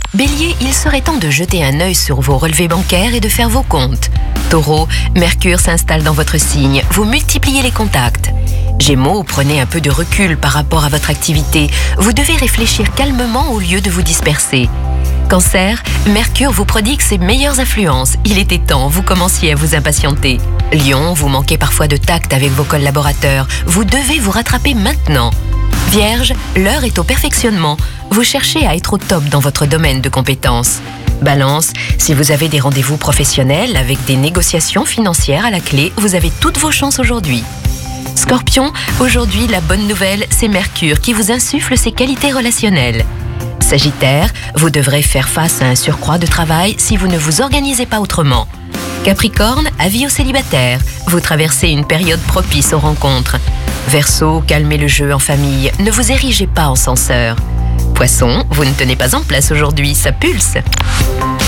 Bélier, il serait temps de jeter un œil sur vos relevés bancaires et de faire vos comptes. Taureau, Mercure s'installe dans votre signe, vous multipliez les contacts. Gémeaux, prenez un peu de recul par rapport à votre activité. Vous devez réfléchir calmement au lieu de vous disperser. Cancer, Mercure vous prodigue ses meilleures influences. Il était temps, vous commenciez à vous impatienter. Lion, vous manquez parfois de tact avec vos collaborateurs. Vous devez vous rattraper maintenant. Vierge, l'heure est au perfectionnement. Vous cherchez à être au top dans votre domaine de compétences. Balance, si vous avez des rendez-vous professionnels avec des négociations financières à la clé, vous avez toutes vos chances aujourd'hui. Scorpion, aujourd'hui la bonne nouvelle, c'est Mercure qui vous insuffle ses qualités relationnelles. Sagittaire, vous devrez faire face à un surcroît de travail si vous ne vous organisez pas autrement. Capricorne, avis aux célibataires, vous traversez une période propice aux rencontres. Verseau, calmez le jeu en famille, ne vous érigez pas en censeur. Poisson, vous ne tenez pas en place aujourd'hui, ça pulse.